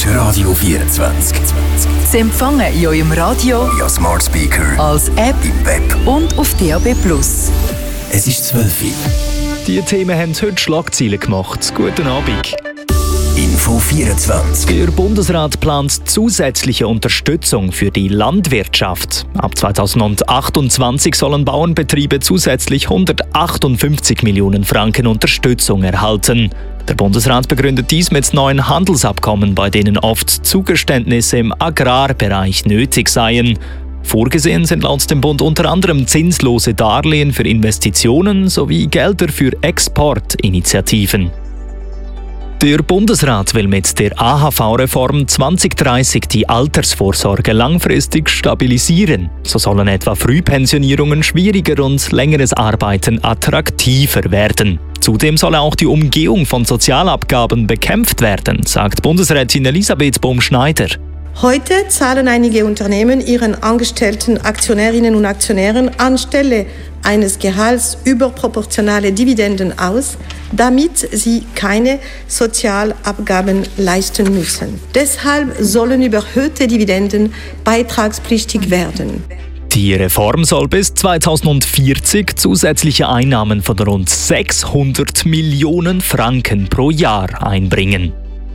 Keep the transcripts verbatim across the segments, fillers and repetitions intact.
Radio vierundzwanzig. Sie empfangen in eurem Radio, via Smart Speaker, als App im Web und auf D A B plus. Es ist zwölf Uhr. Die Themen haben heute Schlagzeilen gemacht. Guten Abend. Info vierundzwanzig. Der Bundesrat plant zusätzliche Unterstützung für die Landwirtschaft. Ab zweitausendachtundzwanzig sollen Bauernbetriebe zusätzlich hundertachtundfünfzig Millionen Franken Unterstützung erhalten. Der Bundesrat begründet dies mit neuen Handelsabkommen, bei denen oft Zugeständnisse im Agrarbereich nötig seien. Vorgesehen sind laut dem Bund unter anderem zinslose Darlehen für Investitionen sowie Gelder für Exportinitiativen. Der Bundesrat will mit der A H V-Reform zwanzig dreißig die Altersvorsorge langfristig stabilisieren. So sollen etwa Frühpensionierungen schwieriger und längeres Arbeiten attraktiver werden. Zudem soll auch die Umgehung von Sozialabgaben bekämpft werden, sagt Bundesrätin Elisabeth Bohm-Schneider. Heute zahlen einige Unternehmen ihren angestellten Aktionärinnen und Aktionären anstelle eines Gehalts überproportionale Dividenden aus, damit sie keine Sozialabgaben leisten müssen. Deshalb sollen überhöhte Dividenden beitragspflichtig werden. Die Reform soll bis zweitausendvierzig zusätzliche Einnahmen von rund sechshundert Millionen Franken pro Jahr einbringen.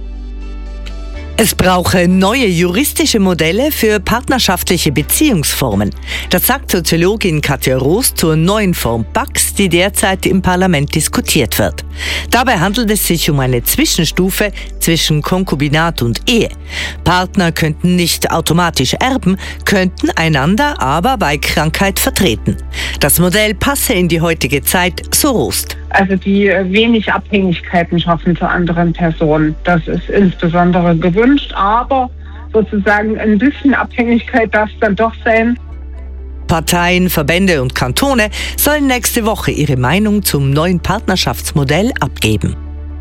Es brauche neue juristische Modelle für partnerschaftliche Beziehungsformen. Das sagt Soziologin Katja Roos zur neuen Form P A X, die derzeit im Parlament diskutiert wird. Dabei handelt es sich um eine Zwischenstufe zwischen Konkubinat und Ehe. Partner könnten nicht automatisch erben, könnten einander aber bei Krankheit vertreten. Das Modell passe in die heutige Zeit, so Roos. Also die wenig Abhängigkeiten schaffen zu anderen Personen. Das ist insbesondere gewünscht, aber sozusagen ein bisschen Abhängigkeit darf es dann doch sein. Parteien, Verbände und Kantone sollen nächste Woche ihre Meinung zum neuen Partnerschaftsmodell abgeben.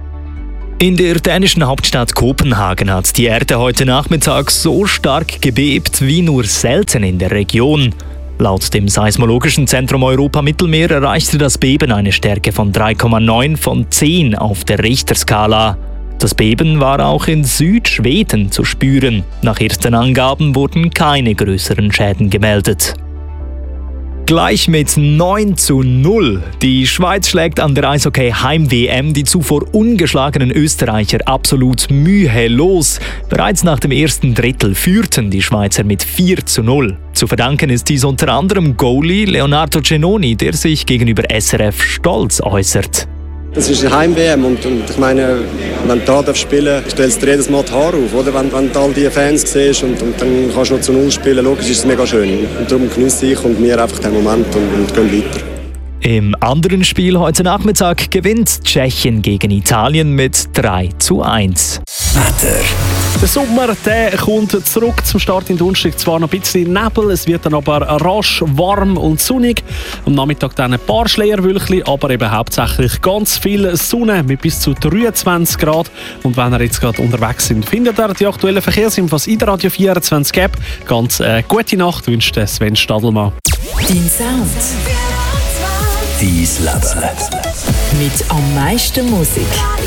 In der dänischen Hauptstadt Kopenhagen hat die Erde heute Nachmittag so stark gebebt wie nur selten in der Region. Laut dem Seismologischen Zentrum Europa-Mittelmeer erreichte das Beben eine Stärke von drei Komma neun von zehn auf der Richterskala. Das Beben war auch in Südschweden zu spüren. Nach ersten Angaben wurden keine größeren Schäden gemeldet. Gleich mit neun zu null. Die Schweiz schlägt an der Eishockey-Heim-W M die zuvor ungeschlagenen Österreicher absolut mühelos. Bereits nach dem ersten Drittel führten die Schweizer mit vier zu null. Zu verdanken ist dies unter anderem Goalie Leonardo Cenoni, der sich gegenüber S R F stolz äußert. Das ist eine Heim-W M und, und ich meine, wenn du da spielen darfst, stellst du dir jedes Mal die Haare auf, oder? Wenn, wenn du all diese Fans siehst und, und dann kannst du noch zu Null spielen, logisch ist es mega schön. Und darum genieße ich und wir einfach den Moment und, und gehen weiter. Im anderen Spiel heute Nachmittag gewinnt Tschechien gegen Italien mit drei zu eins. Wetter. Der Sommer der kommt zurück zum Start in Donnerstag. Zwar noch ein bisschen Nebel, es wird dann aber rasch, warm und sonnig. Am Nachmittag dann ein paar Schleierwölkchen, aber eben hauptsächlich ganz viel Sonne mit bis zu dreiundzwanzig Grad. Und wenn ihr jetzt gerade unterwegs sind, findet ihr die aktuellen Verkehrsinfos in der Radio vierundzwanzig App. Ganz äh, gute Nacht wünscht Sven Stadelmann. Dein Sound. Dein Leben. Mit am meisten Musik.